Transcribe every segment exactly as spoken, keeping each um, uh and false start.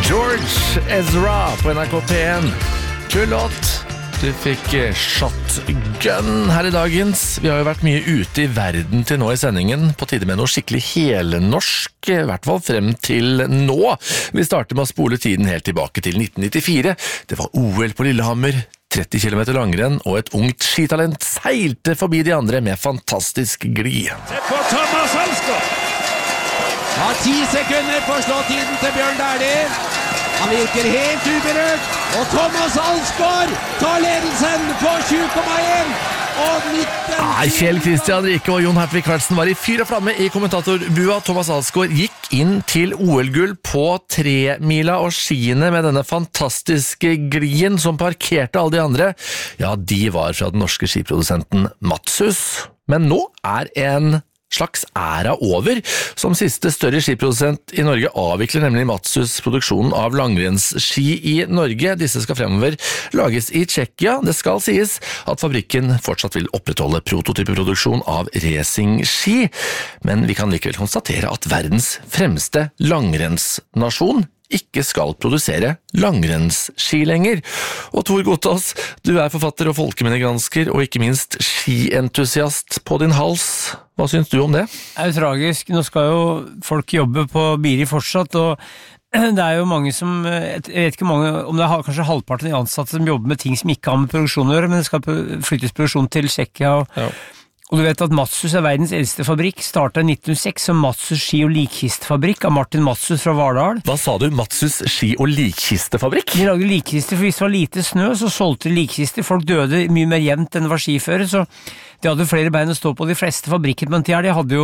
George Ezra på N R K P en. Kul låt. Du fikk Shotgun her i dagens. Vi har jo vært mye ute i verden til nå i sendingen. På tide med noe skikkelig helnorsk, i hvert fall frem til nå. Vi starter med å spole tiden helt tilbake til nitten nittifire. Det var O L på Lillehammer. tretti kilometer langrenn, og et ungt skitalent seilte forbi de andre med fantastisk gli. Se på Thomas Alsgaard! Har ti sekunder på slåtiden til Bjørn Dæhlie. Han virker helt uberørt, og Thomas Alsgaard tar ledelsen på tjue komma en og nitten. Nei, Kjell Kristian Rike og Jon Hertvig Karlsen var i fyr og flamme i kommentatorbua. Thomas Alsgaard gikk inn til O L-gull på tremila og skiene med denne fantastiske glien som parkerte alle de andre. Ja, de var fra den norske skiprodusenten Matsus. Men nå er en slags æra over. Som siste større skiprodusent i Norge avvikler nemlig Matsus produksjonen av langrennsski i Norge. Disse skal fremover lages i Tsjekkia. Det skal sies at fabrikken fortsatt vil opprettholde prototypeproduksjon av racingski, men vi kan likevel konstatere at verdens fremste langrennsnasjon ikke skal produsere langrennsski lenger. Og Tor Gotaas, du er forfatter og folkeminnegransker, og ikke minst skientusiast på din hals. Hva synes du om det? Det er jo tragisk. Nå skal jo folk jobbe på Biri fortsatt, og det er jo mange som, jeg vet ikke mange, om det er kanskje halvparten av de ansatte som jobber med ting som ikke har med produksjon å gjøre, men det skal flyttes produksjon til Tsjekkia, og ja. Og du vet at Matsus er verdens eldste fabrikk, startet i nitten null seks som Matsus ski- og likkistefabrikk av Martin Matsus fra Vardal. Hva sa du? Matsus ski- og likkistefabrikk? De lagde likkister, for hvis det var lite snø, så solgte de likkister. Folk døde mye mer jevnt enn det var skiføre, så de hadde flere bein å stå på. De fleste fabrikker på den tida, de hadde jo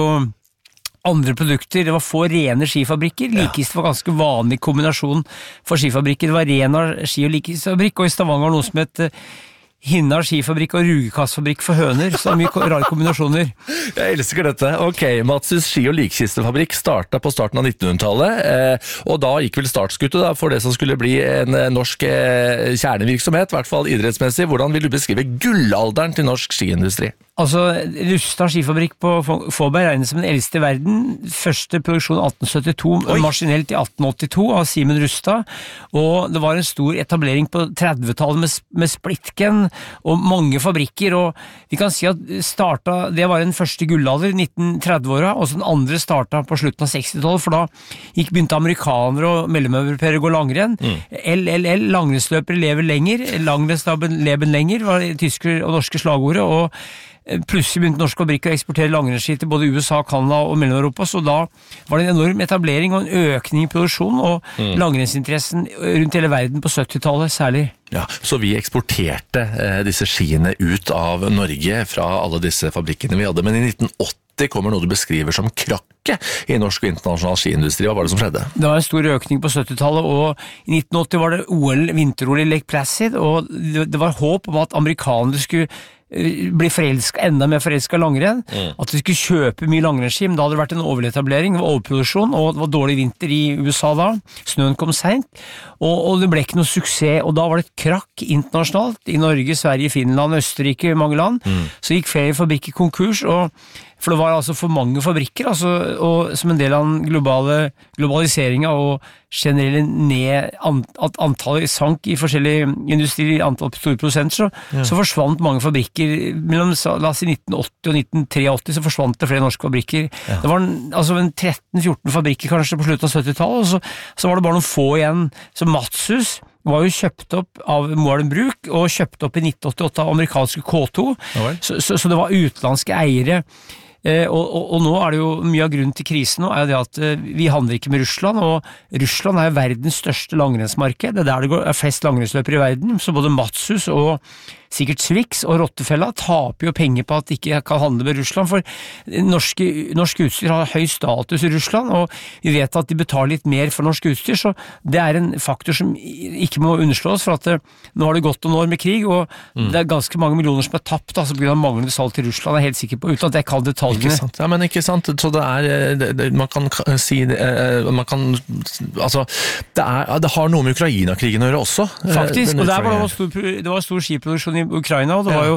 andre produkter. Det var få rene skifabrikker. Likkister var ganske vanlig kombinasjon for skifabrikker. Det var ren ski- og likkistefabrikk, og i Stavanger var noe som het Hinna skifabrikk og rugekassfabrikk for høner, så mye rare kombinasjoner. Jeg elsker dette. Ok, Matsus ski- og likkistefabrikk startet på starten av nittenhundretallet, eh, og da gikk vel startskuttet da, for det som skulle bli en norsk eh, kjernevirksomhet, i hvert fall idrettsmessig. Hvordan vil du beskrive gullalderen til norsk skiindustri? Altså, Rustad skifabrikk på Fåberg regnes som den eldste i verden. Første produksjon atten syttito, Oi. Maskinelt i atten åttito av Simen Rustad, og det var en stor etablering på trettitallet med, med splitken og mange fabrikker, og vi kan si at starta, det var den første gullalder, nitten tretti-åra, og så den andre startet på slutten av sekstitallet, for da gikk begynte amerikanere og mellomeuropeere å gå langrenn. Mm. L L L, langrennsløpere lever lenger, langrennsløpere lever lenger, var det tyske og norske slagordet, og plutselig begynte norske fabrikker å eksportere langrennsski til både U S A, Canada og Mellom-Europa, så da var det en enorm etablering og en økning i produksjonen og mm. langrennsinteressen rundt hele verden på syttitallet særlig. Ja, så vi eksporterte eh, disse skiene ut av Norge fra alle disse fabrikkene vi hadde, men i nitten åtti kommer noe du beskriver som krakket i norsk og internasjonal skiindustri. Hva var det som skjedde? Det var en stor økning på syttitallet, og i nitten åtti var det O L vinter-O L i Lake Placid, og det, det var håp om at amerikanere skulle bli forelsket, enda mer forelsket langrenn, mm. at de skulle kjøpe mye langrennsski, men da hadde det vært en overetablering, det var overproduksjon, og det var dårlig vinter i U S A da, snøen kom sent, og, og det ble ikke noe suksess, og da var det et krakk internasjonalt, i Norge, Sverige, Finland, Østerrike, mange land, mm. så gikk flere fabrikker konkurs, og for det var altså for mange fabrikker, altså, og som en del av den globale globaliseringen og generelle ned, at antallet sank i forskjellige industrier, antall store prosenter, så, ja. så forsvant mange fabrikker, mellom la oss si nitten åtti og nitten åttitre, så forsvant det flere norske fabrikker. Ja. Det var en, altså en tretten fjorten fabrikker kanskje på slutten av syttitallet, og så, så var det bare noen få igjen, så Matsus var jo kjøpt opp av Moelven Bruk, og kjøpt opp i nitten åttiåtte av amerikanske K to, ja, så, så, så det var utenlandske eiere. Eh, og, og, og nå er det jo mye av grunnen til krisen nå, er jo det at eh, vi handler ikke med Russland, og Russland er verdens største langrennsmarked, det er der det går, er flest langrennsløpere i verden, så både Matsus og sikkert Swix og Rottefella taper jo penger på at de ikke kan handle med Russland, for norske, norsk utstyr har høy status i Russland, og vi vet at de betaler litt mer for norsk utstyr, så det er en faktor som ikke må underslås, for at det, nå har det gått noen år med krig, og mm. det er ganske mange millioner som er tapt, altså på grunn av manglende salg til Russland, jeg er helt sikker på, uten at jeg kan detaljene. Ikke sant, ja, men ikke sant, så det er, det, det, man kan si, man kan, altså, det, er, det har noe med Ukraina-krigen å gjøre også. Faktisk, og der var det, stor, det var stor skiproduksjon i Ukraina, og det var jo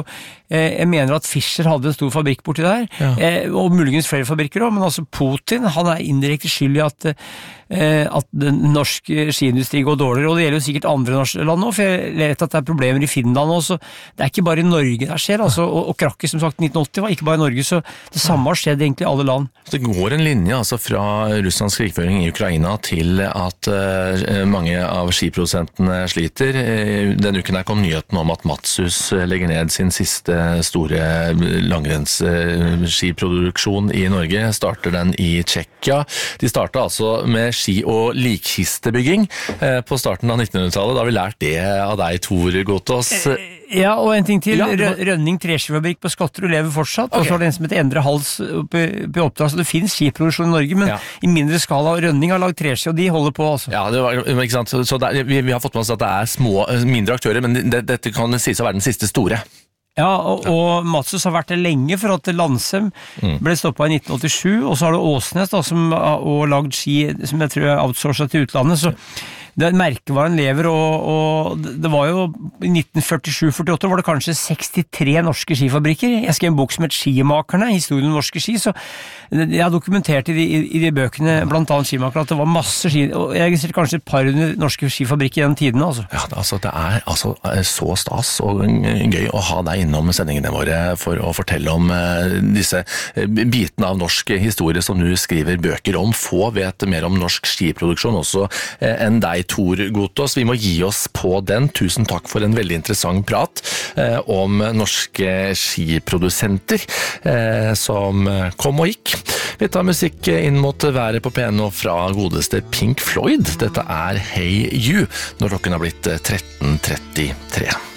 Jeg mener at Fischer hadde en stor fabrikk borti der, Ja. og muligens flere fabrikker også, men altså Putin, han er indirekte skyld i at, at den norske skiindustri går dårligere, og det gjelder jo sikkert andre norske land også, for jeg vet at det er problemer i Finland også. Det er ikke bare i Norge det skjer, altså, og, og krakket som sagt nitten åtti var ikke bare i Norge, så det samme har skjedd egentlig i alle land. Det går en linje altså fra Russlands krigføring i Ukraina til at uh, mange av skiprodusentene sliter. Denne uken her kom nyheten om at Matsus legger ned sin siste store langrennsskiproduksjon i Norge, starter den i Tsjekkia. De startet altså med ski- og likkistebygging uh, på starten av nittenhundretallet. Da har vi lært det av deg, Tor Gotaas. Ja, og en ting til, Ja, det var- Rønning treskifabrikk på Skotterud lever fortsatt, og Ok. så er det en som heter Endre Hals oppe på oppdrag, så det finnes skiproduksjon i Norge, men Ja. i mindre skala. Rønning har lagd treski, og de holder på altså. Ja, det var, ikke sant? Så der, vi, vi har fått med oss at det er små, mindre aktører, men det, dette kan sies å være den siste store. Ja, og, og Matsus har vært det lenge, for at Landsem ble stoppet i nitten åttisju, og så har det Åsnes da, som har og lagd ski, som jeg tror er outsourcet til utlandet, så det merkevaren lever, og, og det var jo i nitten førtisju førtiåtte var det kanskje sekstitre norske skifabrikker. Jeg skrev en bok som het Skimakerne, historien om norske ski, så jeg har dokumentert i de, i de bøkene, blant annet Skimakerne, at det var masse ski, og jeg registrerte kanskje et par hundre norske skifabrikker i den tiden, altså. Ja, altså, det er altså så stas og gøy å ha deg innom sendingene våre for å fortelle om uh, disse bitene av norsk historie som du skriver bøker om. Få vet mer om norsk skiproduksjon også uh, enn deg, Tor Gotaas. Vi må gi oss på den. Tusen takk for en veldig interessant prat uh, om norske skiprodusenter uh, som kom og gikk. Vi tar musikk inn mot været på P N og fra godeste Pink Floyd. Dette er Hey You, når klokken har blitt tretten trettitre.